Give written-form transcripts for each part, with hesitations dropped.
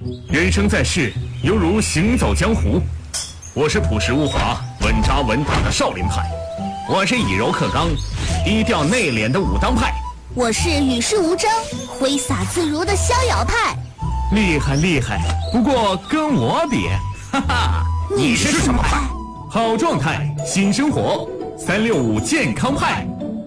人生在世，犹如行走江湖。我是朴实无华、稳扎稳打的少林派，我是以柔克刚、低调内敛的武当派， 我是与世无争、挥洒自如的逍遥派。 厉害厉害，不过跟我比，哈哈， 你是什么派？ 好状态，新生活，365健康派。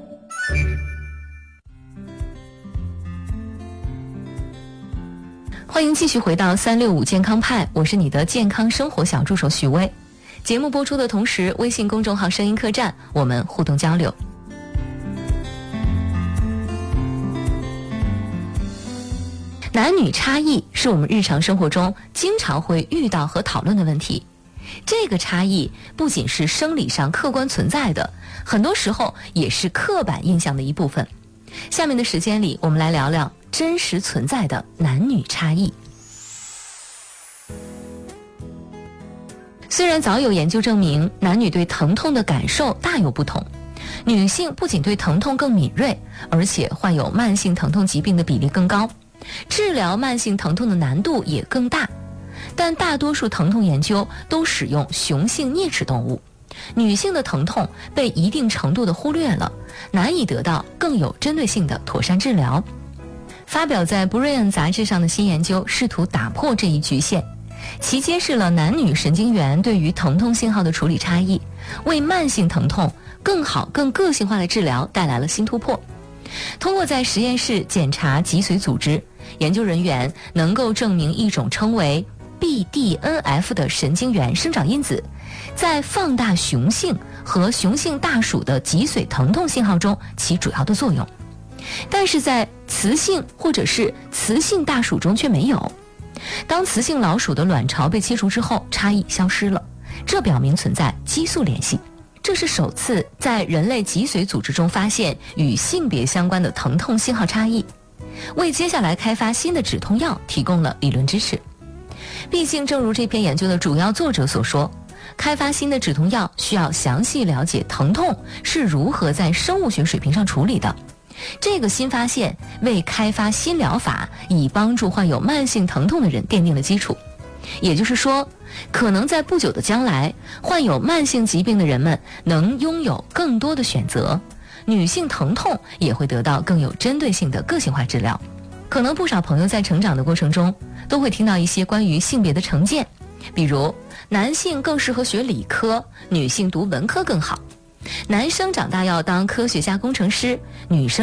欢迎继续回到365健康派，我是你的健康生活小助手许巍。节目播出的同时，微信公众号声音客栈，我们互动交流。男女差异是我们日常生活中经常会遇到和讨论的问题。这个差异不仅是生理上客观存在的，很多时候也是刻板印象的一部分。下面的时间里，我们来聊聊真实存在的男女差异。虽然早有研究证明男女对疼痛的感受大有不同，女性不仅对疼痛更敏锐，而且患有慢性疼痛疾病的比例更高，治疗慢性疼痛的难度也更大。但大多数疼痛研究都使用雄性啮齿动物，女性的疼痛被一定程度的忽略了，难以得到更有针对性的妥善治疗。发表在《Brain》杂志上的新研究试图打破这一局限，其揭示了男女神经元对于疼痛信号的处理差异，为慢性疼痛更好更个性化的治疗带来了新突破。通过在实验室检查脊髓组织，研究人员能够证明一种称为BDNF 的神经元生长因子在放大雄性和雄性大鼠的脊髓疼痛信号中起主要的作用，但是在雌性或者是雌性大鼠中却没有。当雌性老鼠的卵巢被切除之后，差异消失了，这表明存在激素联系。这是首次在人类脊髓组织中发现与性别相关的疼痛信号差异，为接下来开发新的止痛药提供了理论支持。毕竟正如这篇研究的主要作者所说，开发新的止痛药需要详细了解疼痛是如何在生物学水平上处理的。这个新发现为开发新疗法以帮助患有慢性疼痛的人奠定了基础。也就是说，可能在不久的将来，患有慢性疾病的人们能拥有更多的选择，女性疼痛也会得到更有针对性的个性化治疗。可能不少朋友在成长的过程中都会听到一些关于性别的成见，比如男性更适合学理科，女性读文科更好；男生长大要当科学家、工程师，女生